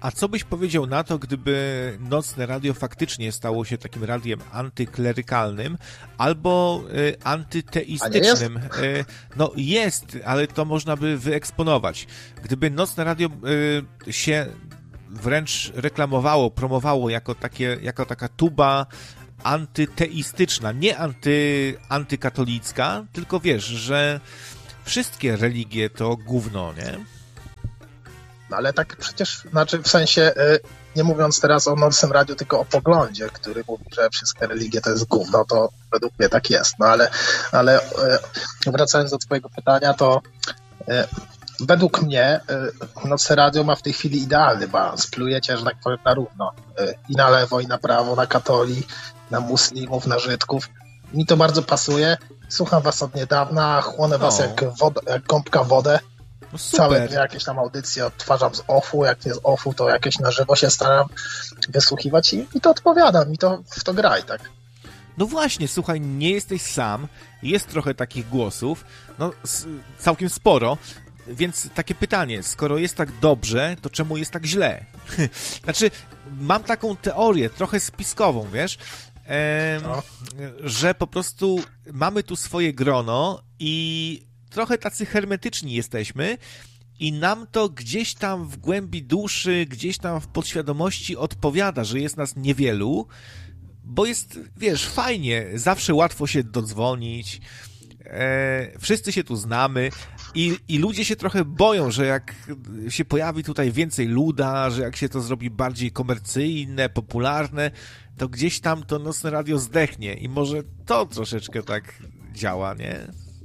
A co byś powiedział na to, gdyby Nocne Radio faktycznie stało się takim radiem antyklerykalnym albo y, antyteistycznym? Y, no jest, ale to można by wyeksponować. Gdyby Nocne Radio y, się wręcz reklamowało, promowało jako, takie, jako taka tuba antyteistyczna, nie anty, antykatolicka, tylko wiesz, że wszystkie religie to gówno, nie? No ale tak przecież, znaczy w sensie, nie mówiąc teraz o Nocnym Radiu, tylko o poglądzie, który mówi, że wszystkie religie to jest gówno, to według mnie tak jest. No ale, ale wracając do twojego pytania, to według mnie Nocne Radio ma w tej chwili idealny balans. Plujecie, że tak powiem, na równo. I na lewo, i na prawo, na katoli, na muslimów, na Żydków. Mi to bardzo pasuje. Słucham was od niedawna, chłonę was no. jak, woda, jak gąbka wodę. No Całe dnie jakieś tam audycje odtwarzam z offu, jak nie z offu, to jakieś na żywo się staram wysłuchiwać i, i to odpowiadam, i to w to graj, tak? No właśnie, słuchaj, nie jesteś sam, jest trochę takich głosów, no całkiem sporo, więc takie pytanie, skoro jest tak dobrze, to czemu jest tak źle? Znaczy, mam taką teorię, trochę spiskową, wiesz, ehm, no. że po prostu mamy tu swoje grono i trochę tacy hermetyczni jesteśmy i nam to gdzieś tam w głębi duszy, gdzieś tam w podświadomości odpowiada, że jest nas niewielu, bo jest, wiesz, fajnie, zawsze łatwo się dodzwonić, e, wszyscy się tu znamy i, i ludzie się trochę boją, że jak się pojawi tutaj więcej luda, że jak się to zrobi bardziej komercyjne, popularne, to gdzieś tam to Nocne Radio zdechnie i może to troszeczkę tak działa, nie?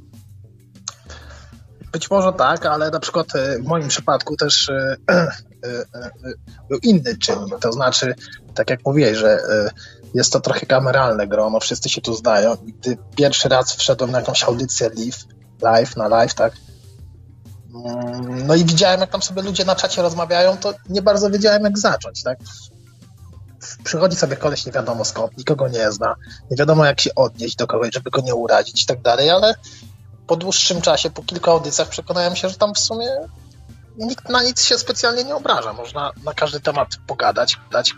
Być może tak, ale na przykład w moim przypadku też był inny czynnik, to znaczy, tak jak mówiłeś, że jest to trochę kameralne grono, wszyscy się tu znają i gdy pierwszy raz wszedłem na jakąś audycję live, live na live, tak, no i widziałem, jak tam sobie ludzie na czacie rozmawiają, to nie bardzo wiedziałem, jak zacząć, tak. Przychodzi sobie koleś nie wiadomo skąd, nikogo nie zna, nie wiadomo, jak się odnieść do kogoś, żeby go nie urazić i tak dalej, ale po dłuższym czasie, po kilku audycjach przekonałem się, że tam w sumie nikt na nic się specjalnie nie obraża. Można na każdy temat pogadać, dać.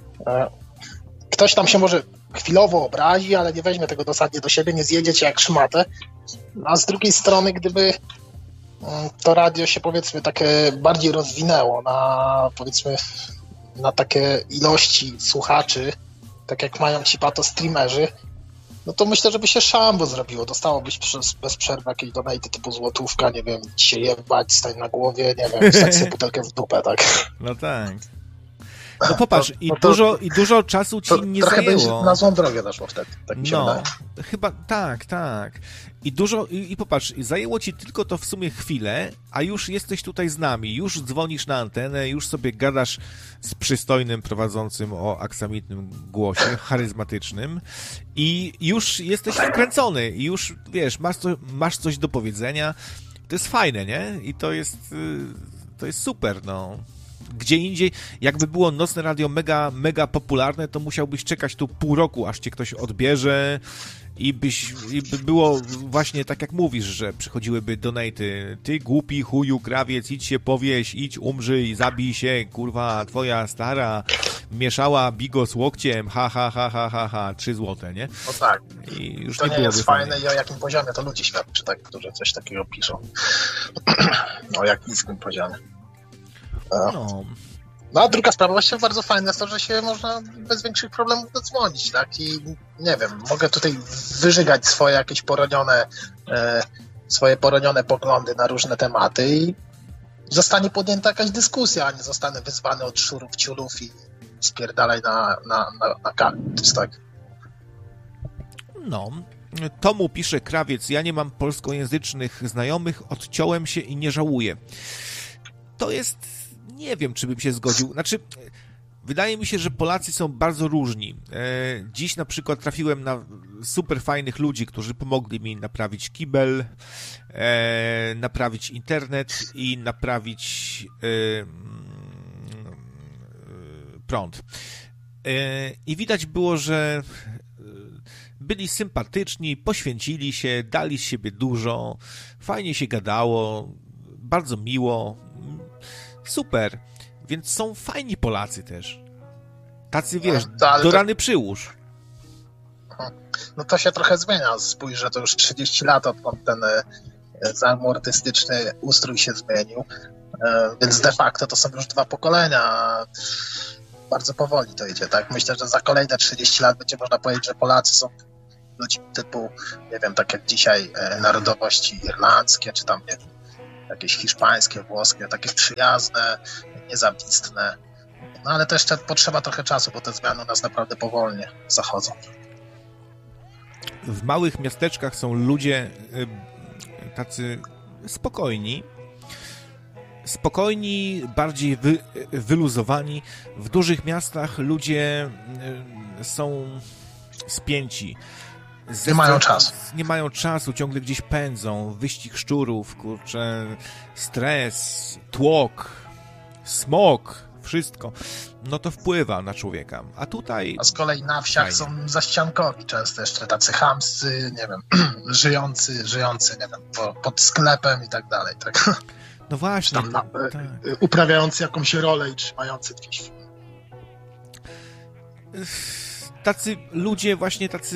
Ktoś tam się może chwilowo obrazi, ale nie weźmie tego dosadnie do siebie, nie zjedzie cię jak szmatę. A z drugiej strony, gdyby to radio się, powiedzmy, takie bardziej rozwinęło na, powiedzmy, na takie ilości słuchaczy, tak jak mają ci pato streamerzy, no to myślę, żeby się szambo zrobiło. Dostałobyś przez, bez przerwy jakieś donaty typu złotówka, nie wiem, się jebać, stań na głowie, nie wiem, wstać sobie butelkę w dupę, tak? No tak. No popatrz, no, i, no to, dużo, i dużo czasu ci to nie trochę zajęło. Trochę na złą drogę doszło wtedy, tak mi się No, wydaje. chyba tak, tak. I dużo, i, i popatrz, zajęło ci tylko to w sumie chwilę, a już jesteś tutaj z nami, już dzwonisz na antenę, już sobie gadasz z przystojnym prowadzącym o aksamitnym głosie, charyzmatycznym i już jesteś wkręcony i już, wiesz, masz, co, masz coś do powiedzenia. To jest fajne, nie? I to jest, to jest super, no. Gdzie indziej, jakby było Nocne Radio mega, mega popularne, to musiałbyś czekać tu pół roku, aż cię ktoś odbierze i byś, i by było właśnie tak jak mówisz, że przychodziłyby donaty. Ty głupi chuju krawiec, idź się powieś, idź umrzyj, zabij się, kurwa, twoja stara mieszała bigos łokciem, ha, ha, ha, ha, ha, ha, trzy złote, nie? No tak. I już to nie, nie jest fajne fajnie. i o jakim poziomie to ludzie świadczy, tak, którzy coś takiego piszą. O jak niskim poziomie. No. No a druga sprawa właśnie bardzo fajna jest to, że się można bez większych problemów dodzwonić, tak? I nie wiem, mogę tutaj wyżygać swoje jakieś poronione, e, swoje poronione poglądy na różne tematy i zostanie podjęta jakaś dyskusja, a nie zostanę wyzwany od szurów, ciulów i spierdalaj na, na, na, na kaktus, tak? No. Tomu pisze Krawiec, ja nie mam polskojęzycznych znajomych, odciąłem się i nie żałuję. To jest... Nie wiem, czy bym się zgodził. Znaczy, wydaje mi się, że Polacy są bardzo różni. Dziś na przykład trafiłem na super fajnych ludzi, którzy pomogli mi naprawić kibel, naprawić internet i naprawić prąd. I widać było, że byli sympatyczni, poświęcili się, dali z siebie dużo, fajnie się gadało, bardzo miło. Super. Więc są fajni Polacy też. Tacy, wiesz, no, do to... rany przyłóż. No to się trochę zmienia. Spójrz, że to już trzydzieści lat odkąd ten zamortystyczny ustrój się zmienił. Więc de facto to są już dwa pokolenia. Bardzo powoli to idzie, tak? Myślę, że za kolejne trzydzieści lat będzie można powiedzieć, że Polacy są ludźmi typu, nie wiem, tak jak dzisiaj narodowości irlandzkie, czy tam, nie wiem, jakieś hiszpańskie, włoskie, takie przyjazne, niezawistne. No ale to jeszcze potrzeba trochę czasu, bo te zmiany u nas naprawdę powolnie zachodzą. W małych miasteczkach są ludzie tacy spokojni, spokojni, bardziej wy, wyluzowani. W dużych miastach ludzie są spięci. Ze nie mają czasu. Nie mają czasu, ciągle gdzieś pędzą. Wyścig szczurów, kurczę, stres, tłok, smog, wszystko. No to wpływa na człowieka. A tutaj... A z kolei na wsiach fajnie. Są zaściankowi często jeszcze tacy chamscy, nie wiem, żyjący, żyjący, nie wiem, po, pod sklepem i tak dalej. Tak? No właśnie. Tam na, tak. Uprawiający jakąś rolę i trzymający gdzieś. Tacy ludzie właśnie tacy...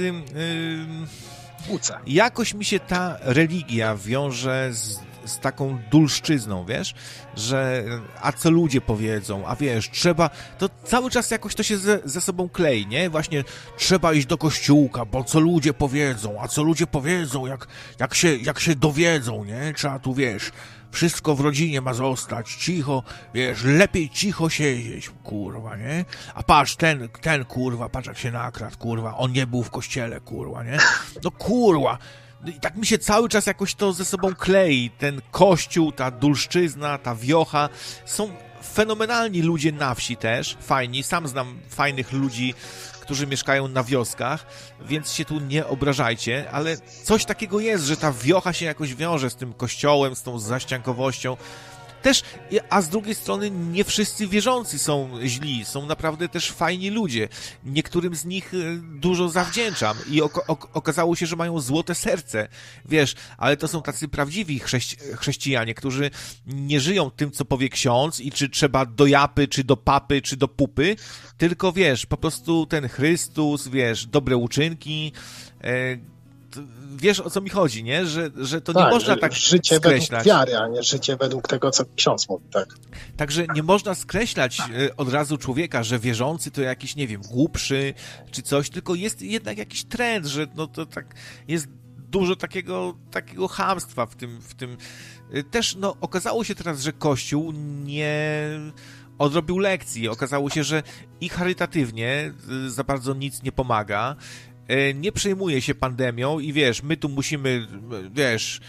Yy, jakoś mi się ta religia wiąże z, z taką dulszczyzną, wiesz? Że a co ludzie powiedzą, a wiesz, trzeba... To cały czas jakoś to się ze, ze sobą klei, nie? Właśnie trzeba iść do kościółka, bo co ludzie powiedzą, a co ludzie powiedzą, jak, jak, się, jak się dowiedzą, nie? Trzeba tu, wiesz... Wszystko w rodzinie ma zostać, cicho, wiesz, lepiej cicho siedzieć, kurwa, nie? A patrz, ten, ten, kurwa, patrz jak się nakradł, kurwa, on nie był w kościele, kurwa, nie? No kurwa, i tak mi się cały czas jakoś to ze sobą klei, ten kościół, ta dulszczyzna, ta wiocha, są fenomenalni ludzie na wsi też, fajni, sam znam fajnych ludzi, którzy mieszkają na wioskach, więc się tu nie obrażajcie, ale coś takiego jest, że ta wiocha się jakoś wiąże z tym kościołem, z tą zaściankowością. Też, a z drugiej strony nie wszyscy wierzący są źli, są naprawdę też fajni ludzie. Niektórym z nich dużo zawdzięczam i ok- ok- okazało się, że mają złote serce, wiesz, ale to są tacy prawdziwi chrześci- chrześcijanie, którzy nie żyją tym, co powie ksiądz i czy trzeba do japy, czy do papy, czy do pupy, tylko wiesz, po prostu ten Chrystus, wiesz, dobre uczynki, e- wiesz, o co mi chodzi, nie? Że, że to tak, nie można tak życie skreślać. Według wiary, a nie życie według tego, co ksiądz mówi, tak. Także nie można skreślać od razu człowieka, że wierzący to jakiś, nie wiem, głupszy czy coś, tylko jest jednak jakiś trend, że no to tak jest dużo takiego, takiego chamstwa w tym, w tym. Też, no, okazało się teraz, że Kościół nie odrobił lekcji. Okazało się, że i charytatywnie za bardzo nic nie pomaga, nie przejmuje się pandemią i wiesz, my tu musimy, wiesz,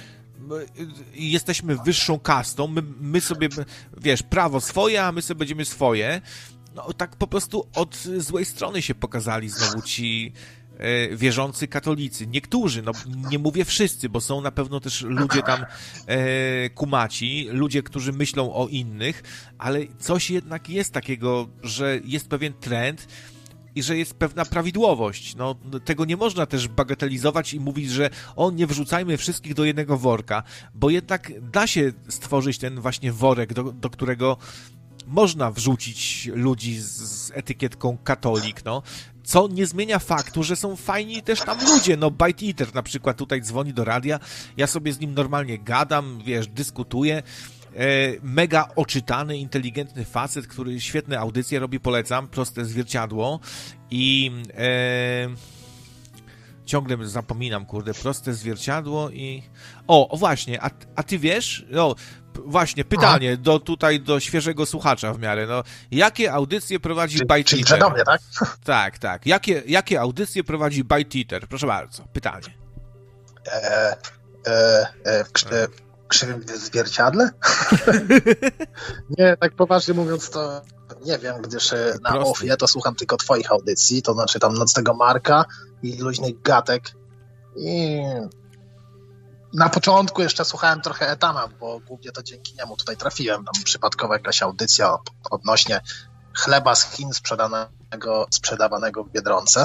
jesteśmy wyższą kastą, my, my sobie, wiesz, prawo swoje, a my sobie będziemy swoje. No tak po prostu od złej strony się pokazali znowu ci e, wierzący katolicy. Niektórzy, no nie mówię wszyscy, bo są na pewno też ludzie tam e, kumaci, ludzie, którzy myślą o innych, ale coś jednak jest takiego, że jest pewien trend, i że jest pewna prawidłowość. No, tego nie można też bagatelizować i mówić, że o, nie wrzucajmy wszystkich do jednego worka, bo jednak da się stworzyć ten właśnie worek, do, do którego można wrzucić ludzi z, z etykietką katolik, no. Co nie zmienia faktu, że są fajni też tam ludzie, no Bite Eater na przykład tutaj dzwoni do radia, ja sobie z nim normalnie gadam, wiesz, dyskutuję, mega oczytany, inteligentny facet, który świetne audycje robi, polecam, Proste Zwierciadło i e, ciągle zapominam, kurde, Proste Zwierciadło i o, o właśnie, a, a ty wiesz, no właśnie, pytanie do tutaj, do świeżego słuchacza w miarę, no, jakie audycje prowadzi Bite Czyli Eater? do mnie, tak? Tak, tak, jakie, jakie audycje prowadzi Bite Eater? Proszę bardzo, pytanie. E, e, e, w, e, krzywym zwierciadle? Nie, tak poważnie mówiąc to nie wiem, gdyż na Prosty. Ofie to słucham tylko twoich audycji, to znaczy tam Nocnego Marka i luźnych gatek i na początku jeszcze słuchałem trochę Etama, bo głównie to dzięki niemu tutaj trafiłem, tam przypadkowo jakaś audycja odnośnie chleba z Chin sprzedanego, sprzedawanego w Biedronce.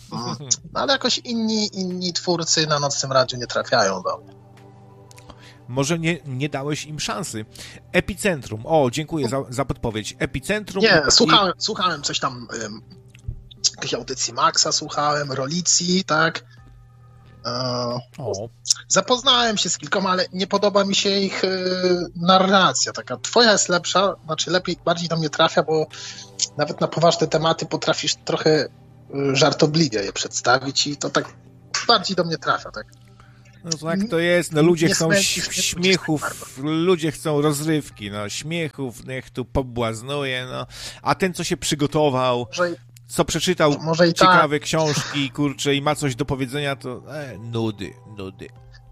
No ale jakoś inni, inni twórcy na Nocnym Radiu nie trafiają do mnie. Może nie, nie dałeś im szansy. Epicentrum. O, dziękuję za, za podpowiedź. Epicentrum. Nie, i... słuchałem, słuchałem coś tam, um, jakiejś audycji Maxa słuchałem, Rolicji, tak. O. Zapoznałem się z kilkoma, ale nie podoba mi się ich y, narracja. Taka twoja jest lepsza, znaczy lepiej, bardziej do mnie trafia, bo nawet na poważne tematy potrafisz trochę y, żartobliwie je przedstawić i to tak bardziej do mnie trafia, tak. No tak to jest, no ludzie Nie chcą smęcisz, ś- nie śmiechów, ludzie chcą rozrywki, no śmiechów, niech tu pobłaznuje, no. A ten, co się przygotował, Może, co przeczytał może i ciekawe tak. książki, kurczę, i ma coś do powiedzenia, to e, nudy, nudy.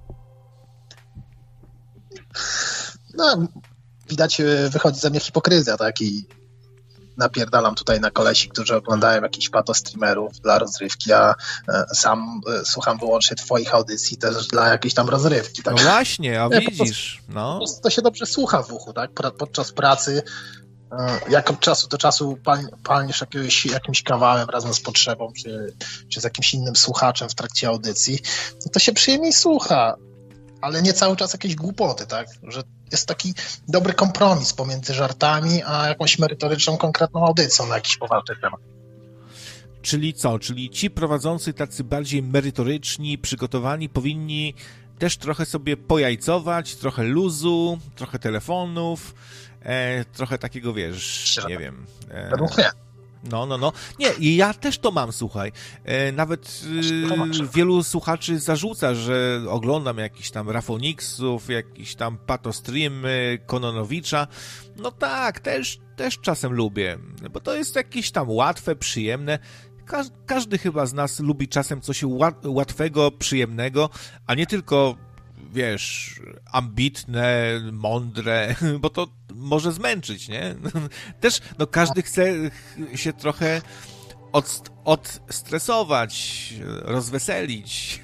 No, widać, y, wychodzi ze mnie hipokryzja, tak, i napierdalam tutaj na kolesi, którzy oglądają jakichś pato-streamerów dla rozrywki, a e, sam e, słucham wyłącznie twoich audycji też dla jakiejś tam rozrywki, tak. No właśnie, a Nie, po widzisz, Po no. prostu to się dobrze słucha w uchu, tak? Pra- podczas pracy, e, jak od czasu do czasu pal, palniesz jakiegoś, jakimś kawałem razem z potrzebą, czy, czy z jakimś innym słuchaczem w trakcie audycji, no to się przyjemniej słucha, ale nie cały czas jakieś głupoty, tak? Że jest taki dobry kompromis pomiędzy żartami, a jakąś merytoryczną, konkretną audycją na jakiś poważny temat. Czyli co? Czyli ci prowadzący tacy bardziej merytoryczni, przygotowani powinni też trochę sobie pojajcować, trochę luzu, trochę telefonów, e, trochę takiego, wiesz, nie wiem. E, Według mnie. No, no, no. Nie, i ja też to mam, słuchaj. E, nawet e, wielu słuchaczy zarzuca, że oglądam jakiś tam Rafoniksów, jakiś tam patostreamy Kononowicza. No tak, też, też czasem lubię, bo to jest jakieś tam łatwe, przyjemne. Każ, każdy chyba z nas lubi czasem coś łat, łatwego, przyjemnego, a nie tylko, wiesz, ambitne, mądre, bo to może zmęczyć, nie? Też, no każdy chce się trochę od, odstresować, rozweselić.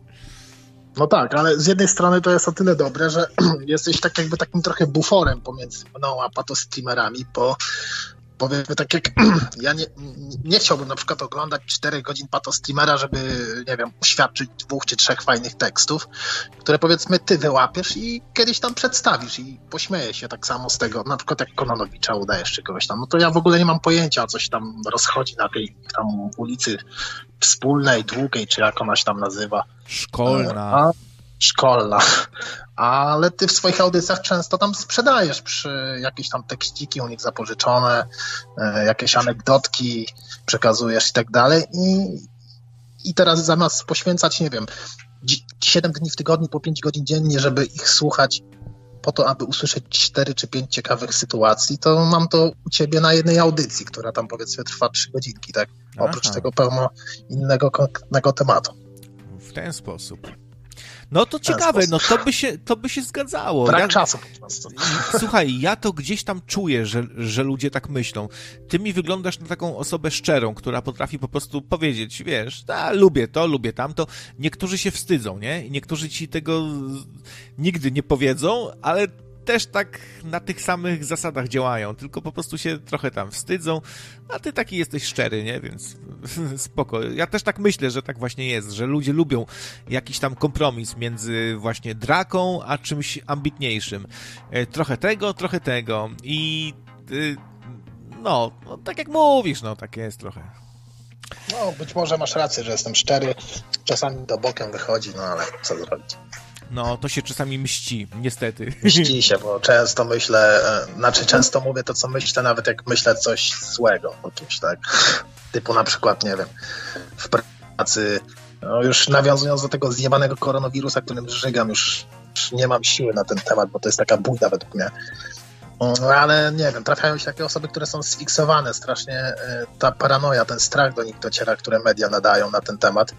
No tak, ale z jednej strony to jest o tyle dobre, że jesteś tak jakby takim trochę buforem pomiędzy mną a patostreamerami, bo powiedzmy tak jak ja nie, nie chciałbym na przykład oglądać czterech godzin patostreamera, żeby, nie wiem, uświadczyć dwóch czy trzech fajnych tekstów, które powiedzmy ty wyłapiesz i kiedyś tam przedstawisz i pośmieję się tak samo z tego, na przykład jak Kononowicza udajesz czy kogoś tam, no to ja w ogóle nie mam pojęcia, co się tam rozchodzi na tej tam ulicy Wspólnej, Długiej, czy jak ona się tam nazywa. Szkolna. A, szkolna. Ale ty w swoich audycjach często tam sprzedajesz przy jakieś tam tekściki u nich zapożyczone, jakieś anegdotki przekazujesz i tak dalej. I, i teraz zamiast poświęcać, nie wiem, siedem dni w tygodniu po pięć godzin dziennie, żeby ich słuchać po to, aby usłyszeć cztery czy pięć ciekawych sytuacji, to mam to u ciebie na jednej audycji, która tam powiedzmy trwa trzy godzinki, tak? Oprócz Aha. tego pełno innego konkretnego tematu. W ten sposób. No to ciekawe, no to by się, to by się zgadzało. Brak Ja- czasu po prostu. Słuchaj, ja to gdzieś tam czuję, że, że ludzie tak myślą. Ty mi wyglądasz na taką osobę szczerą, która potrafi po prostu powiedzieć, wiesz, a, lubię to, lubię tamto. Niektórzy się wstydzą, nie? I niektórzy ci tego nigdy nie powiedzą, ale też tak na tych samych zasadach działają, tylko po prostu się trochę tam wstydzą, a ty taki jesteś szczery, nie? Więc spoko. Ja też tak myślę, że tak właśnie jest, że ludzie lubią jakiś tam kompromis między właśnie draką, a czymś ambitniejszym. E, Trochę tego, trochę tego i y, no, no, tak jak mówisz, no tak jest trochę. No, być może masz rację, że jestem szczery, czasami do bokiem wychodzi, no ale co zrobić. No, to się czasami mści, niestety. Mści się, bo często myślę, e, znaczy często mówię to, co myślę, nawet jak myślę coś złego o kimś, tak? Typu na przykład, nie wiem, w pracy, no już nawiązując do tego zjebanego koronawirusa, którym żygam, już, już nie mam siły na ten temat, bo to jest taka bójda według mnie. No, ale nie wiem, trafiają się takie osoby, które są sfiksowane strasznie, e, ta paranoja, ten strach do nich dociera, które media nadają na ten temat.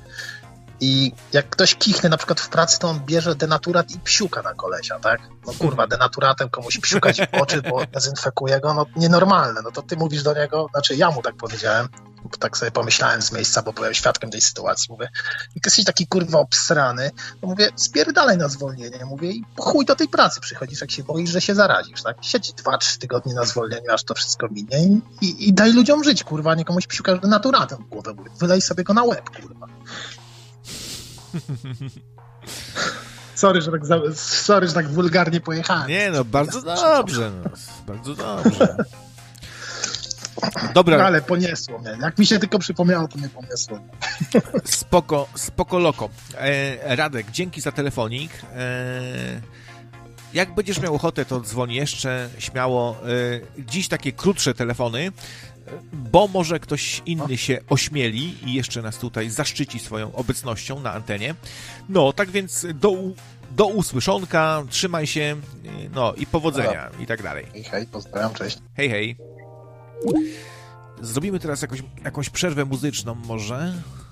I jak ktoś kichnie na przykład w pracy, to on bierze denaturat i psiuka na kolesia, tak? No kurwa, denaturatem komuś psiukać w oczy, bo dezynfekuje go, no nienormalne. No to ty mówisz do niego, znaczy ja mu tak powiedziałem, bo tak sobie pomyślałem z miejsca, bo byłem świadkiem tej sytuacji. Mówię, jak jesteś taki kurwa obsrany, to mówię, spierdalaj na zwolnienie. Mówię, i po chuj do tej pracy przychodzisz, jak się boisz, że się zarazisz, tak? Siedź dwa, trzy tygodnie na zwolnieniu, aż to wszystko minie i, i, i daj ludziom żyć, kurwa, nie komuś psiukasz denaturatem w głowę. Mówię, wylej sobie go na łeb, kurwa. Sorry, że tak, za... Sorry, że tak wulgarnie pojechałem. Nie no, bardzo dobrze. No. Bardzo dobrze. Dobra. No, ale poniesło mnie. Jak mi się tylko przypomniało, to mnie poniesło. Spoko, spoko loko. E, Radek, dzięki za telefonik. E, jak będziesz miał ochotę, to dzwoń jeszcze śmiało. E, dziś takie krótsze telefony, bo może ktoś inny się ośmieli i jeszcze nas tutaj zaszczyci swoją obecnością na antenie. No, tak więc do, do usłyszonka, trzymaj się, no i powodzenia i tak dalej. Hej, hej, pozdrawiam, cześć. Hej, hej. Zrobimy teraz jakąś, jakąś przerwę muzyczną może.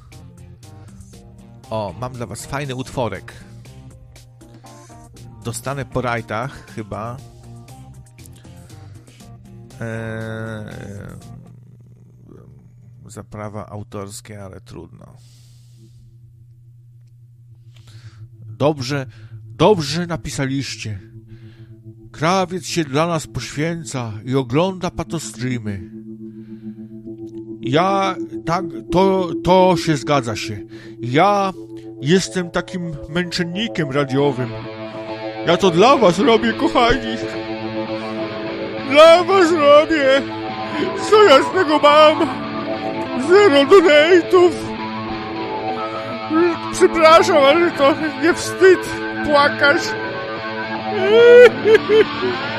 O, mam dla was fajny utworek. Dostanę po rajtach chyba. Eee, za prawa autorskie, ale trudno. Dobrze, dobrze napisaliście. Krawiec się dla nas poświęca i ogląda patostreamy. Ja, tak, to, to się zgadza się. Ja jestem takim męczennikiem radiowym. Ja to dla was robię, kochani. Dla was robię. Co ja z tego mam? Zero donate'ów. Przepraszam, ale to nie wstyd płakać.